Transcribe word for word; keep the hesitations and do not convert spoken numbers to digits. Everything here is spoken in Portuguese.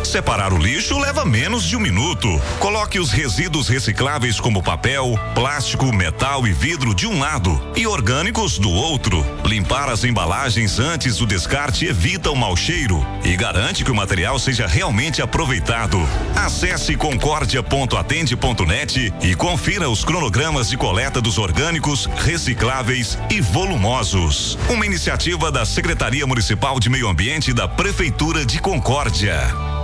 Separar o lixo leva menos de um minuto. Coloque os resíduos recicláveis como papel, plástico, metal e vidro de um lado e orgânicos do outro. Limpar as embalagens antes do descarte evita o mau cheiro e garante que o material seja realmente aproveitado. Acesse concórdia ponto atende ponto net e confira os cronogramas de coleta dos orgânicos, recicláveis e volumosos. Uma iniciativa da Secretaria Municipal de Meio Ambiente da Prefeitura de Concórdia.